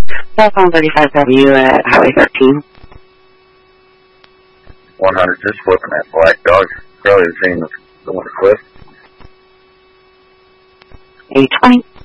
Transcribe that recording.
Cell phone 35W at Highway 13. 100, just flipping that black dog. Probably seen the one cliff. 820.